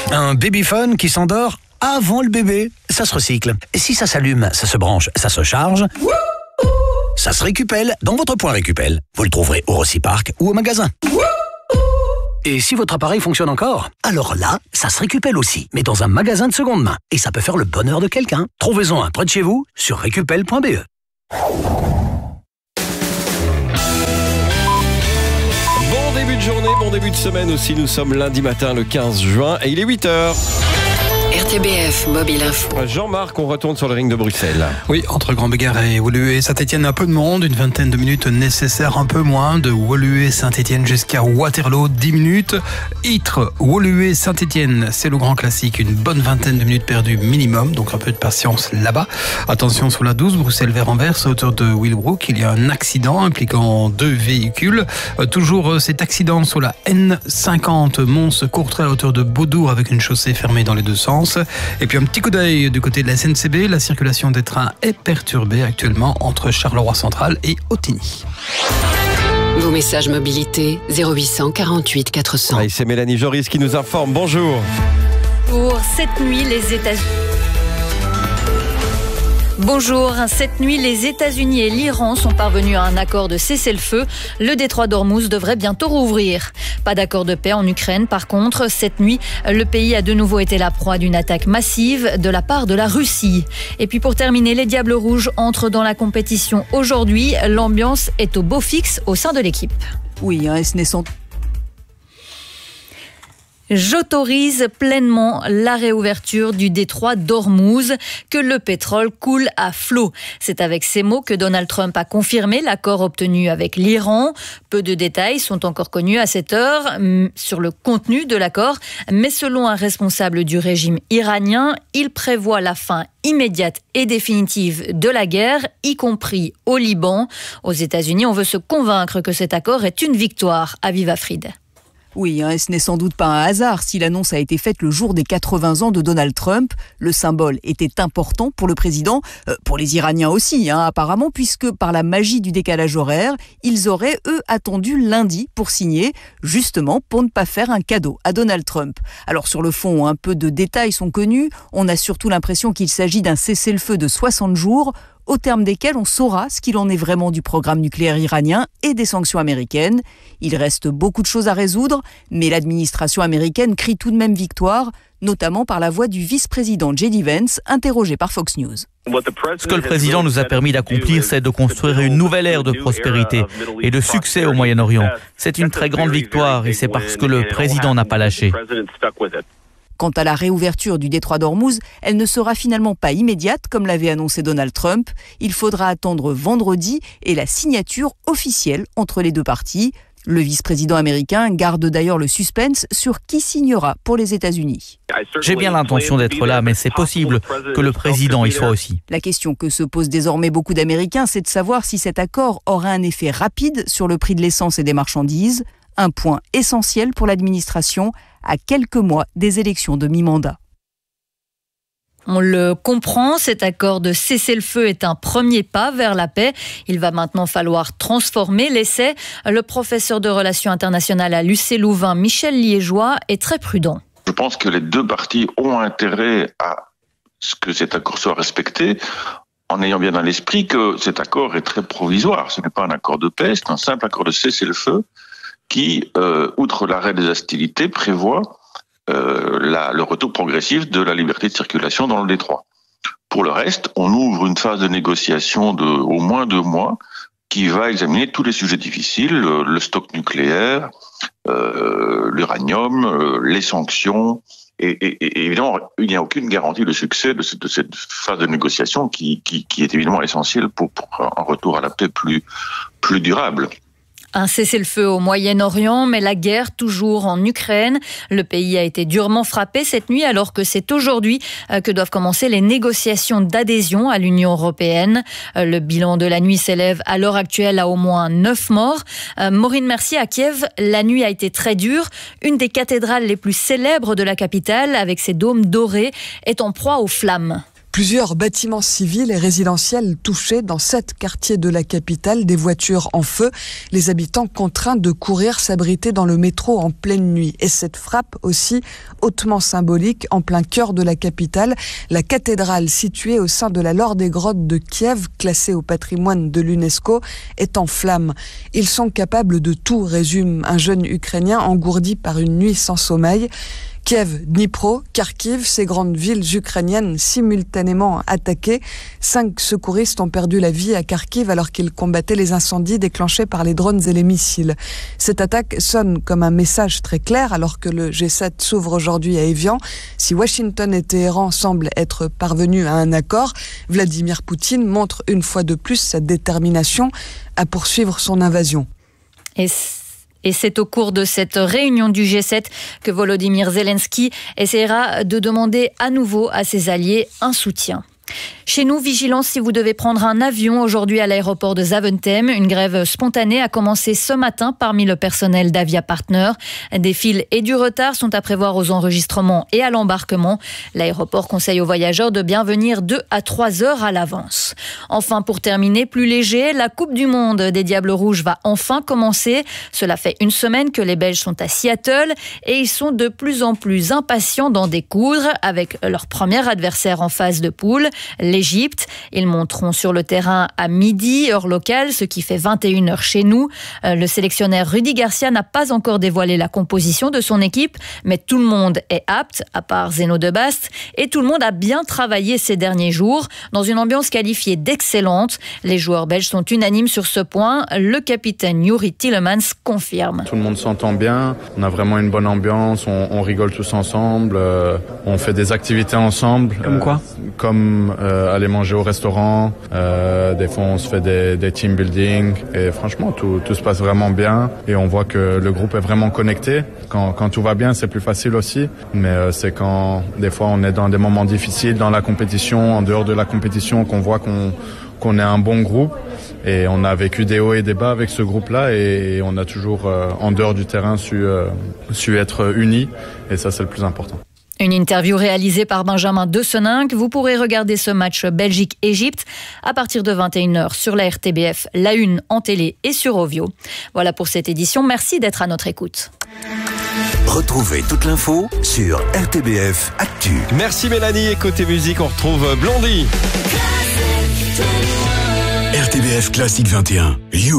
Un babyphone qui s'endort avant le bébé, ça se recycle. Et si ça s'allume, ça se branche, ça se charge, ça se récupelle dans votre point Récupel. Vous le trouverez au Rossi-Park ou au magasin. Et si votre appareil fonctionne encore, alors là, ça se récupelle aussi, mais dans un magasin de seconde main. Et ça peut faire le bonheur de quelqu'un. Trouvez-en un près de chez vous sur récupel.be. Bon début de journée, bon début de semaine aussi. Nous sommes lundi matin, le 15 juin, et il est 8h. RTBF Mobile Info. Jean-Marc, on retourne sur le ring de Bruxelles. Oui, entre Grand-Béguer et Woluwe Saint-Etienne, un peu de monde, une vingtaine de minutes nécessaires, un peu moins, de Woluwe Saint-Etienne jusqu'à Waterloo, 10 minutes. Ytre, Woluwe Saint-Etienne, c'est le grand classique, une bonne vingtaine de minutes perdues minimum, donc un peu de patience là-bas. Attention sur la 12, Bruxelles vers Anvers, à hauteur de Willebroek, il y a un accident impliquant 2 véhicules. Toujours cet accident sur la N50, Mons-Courtrai, à hauteur de Beaudour, avec une chaussée fermée dans les deux sens. Et puis un petit coup d'œil du côté de la SNCB, la circulation des trains est perturbée actuellement entre Charleroi Central et Ottignies. Vos messages mobilité 0800 48 400. Ah, c'est Mélanie Joris qui nous informe. Bonjour. Pour cette nuit, les États-Unis et l'Iran sont parvenus à un accord de cessez-le-feu. Le détroit d'Ormuz devrait bientôt rouvrir. Pas d'accord de paix en Ukraine. Par contre, cette nuit, le pays a de nouveau été la proie d'une attaque massive de la part de la Russie. Et puis pour terminer, les Diables Rouges entrent dans la compétition aujourd'hui. L'ambiance est au beau fixe au sein de l'équipe. Oui, ce n'est sans... J'autorise pleinement la réouverture du détroit d'Ormuz, que le pétrole coule à flot. C'est avec ces mots que Donald Trump a confirmé l'accord obtenu avec l'Iran. Peu de détails sont encore connus à cette heure sur le contenu de l'accord, mais selon un responsable du régime iranien, il prévoit la fin immédiate et définitive de la guerre, y compris au Liban. Aux États-Unis, on veut se convaincre que cet accord est une victoire. Aviva Fried. Oui, ce n'est sans doute pas un hasard si l'annonce a été faite le jour des 80 ans de Donald Trump. Le symbole était important pour le président, pour les Iraniens aussi, apparemment, puisque par la magie du décalage horaire, ils auraient, eux, attendu lundi pour signer, justement pour ne pas faire un cadeau à Donald Trump. Alors sur le fond, un peu de détails sont connus. On a surtout l'impression qu'il s'agit d'un cessez-le-feu de 60 jours, au terme desquels on saura ce qu'il en est vraiment du programme nucléaire iranien et des sanctions américaines. Il reste beaucoup de choses à résoudre, mais l'administration américaine crie tout de même victoire, notamment par la voix du vice-président J.D. Vance, interrogé par Fox News. Ce que le président nous a permis d'accomplir, c'est de construire une nouvelle ère de prospérité et de succès au Moyen-Orient. C'est une très grande victoire et c'est parce que le président n'a pas lâché. Quant à la réouverture du détroit d'Ormuz, elle ne sera finalement pas immédiate, comme l'avait annoncé Donald Trump. Il faudra attendre vendredi et la signature officielle entre les deux parties. Le vice-président américain garde d'ailleurs le suspense sur qui signera pour les États-Unis. J'ai bien l'intention d'être là, mais c'est possible que le président y soit aussi. La question que se posent désormais beaucoup d'Américains, c'est de savoir si cet accord aura un effet rapide sur le prix de l'essence et des marchandises. Un point essentiel pour l'administration à quelques mois des élections de mi-mandat. On le comprend, cet accord de cessez-le-feu est un premier pas vers la paix. Il va maintenant falloir transformer l'essai. Le professeur de relations internationales à l'UC Louvain, Michel Liégeois, est très prudent. Je pense que les deux parties ont intérêt à ce que cet accord soit respecté, en ayant bien dans l'esprit que cet accord est très provisoire. Ce n'est pas un accord de paix, c'est un simple accord de cessez-le-feu qui, outre l'arrêt des hostilités, prévoit le retour progressif de la liberté de circulation dans le détroit. Pour le reste, on ouvre une phase de négociation de au moins 2 mois qui va examiner tous les sujets difficiles, le stock nucléaire, l'uranium, les sanctions. Et évidemment, il n'y a aucune garantie de succès de cette phase de négociation qui est évidemment essentielle pour un retour à la paix plus durable. Un cessez-le-feu au Moyen-Orient, mais la guerre toujours en Ukraine. Le pays a été durement frappé cette nuit alors que c'est aujourd'hui que doivent commencer les négociations d'adhésion à l'Union européenne. Le bilan de la nuit s'élève à l'heure actuelle à au moins 9 morts. Maureen Mercier, à Kiev, la nuit a été très dure. Une des cathédrales les plus célèbres de la capitale, avec ses dômes dorés, est en proie aux flammes. Plusieurs bâtiments civils et résidentiels touchés dans 7 quartiers de la capitale, des voitures en feu, les habitants contraints de courir s'abriter dans le métro en pleine nuit. Et cette frappe aussi hautement symbolique en plein cœur de la capitale, la cathédrale située au sein de la Laure des Grottes de Kiev, classée au patrimoine de l'UNESCO, est en flammes. Ils sont capables de tout, résume un jeune Ukrainien engourdi par une nuit sans sommeil. Kiev, Dnipro, Kharkiv, ces grandes villes ukrainiennes simultanément attaquées. 5 secouristes ont perdu la vie à Kharkiv alors qu'ils combattaient les incendies déclenchés par les drones et les missiles. Cette attaque sonne comme un message très clair alors que le G7 s'ouvre aujourd'hui à Évian. Si Washington et Téhéran semblent être parvenus à un accord, Vladimir Poutine montre une fois de plus sa détermination à poursuivre son invasion. Et c'est au cours de cette réunion du G7 que Volodymyr Zelensky essaiera de demander à nouveau à ses alliés un soutien. Chez nous, vigilance si vous devez prendre un avion aujourd'hui à l'aéroport de Zaventem. Une grève spontanée a commencé ce matin parmi le personnel d'Avia Partner. Des files et du retard sont à prévoir aux enregistrements et à l'embarquement. L'aéroport conseille aux voyageurs de bien venir 2 à 3 heures à l'avance. Enfin, pour terminer, plus léger, la Coupe du Monde des Diables Rouges va enfin commencer. Cela fait une semaine que les Belges sont à Seattle et ils sont de plus en plus impatients d'en découdre avec leur premier adversaire en phase de poule, l'Égypte. Ils monteront sur le terrain à midi, heure locale, ce qui fait 21h chez nous. Le sélectionneur Rudy Garcia n'a pas encore dévoilé la composition de son équipe, mais tout le monde est apte, à part Zeno de Bast, et tout le monde a bien travaillé ces derniers jours, dans une ambiance qualifiée d'excellente. Les joueurs belges sont unanimes sur ce point. Le capitaine Youri Tielemans confirme. Tout le monde s'entend bien, on a vraiment une bonne ambiance, on rigole tous ensemble, on fait des activités ensemble. Comme quoi Comme aller manger au restaurant, des fois on se fait des team building et franchement tout se passe vraiment bien et on voit que le groupe est vraiment connecté. Quand tout va bien c'est plus facile aussi, mais c'est quand des fois on est dans des moments difficiles dans la compétition, en dehors de la compétition qu'on voit qu'on est un bon groupe et on a vécu des hauts et des bas avec ce groupe-là et on a toujours en dehors du terrain su être unis et ça c'est le plus important. Une interview réalisée par Benjamin De Seninck. Vous pourrez regarder ce match Belgique-Égypte à partir de 21h sur la RTBF, la Une en télé et sur Ovio. Voilà pour cette édition. Merci d'être à notre écoute. Retrouvez toute l'info sur RTBF Actu. Merci Mélanie et côté musique, on retrouve Blondie. RTBF Classique 21. You.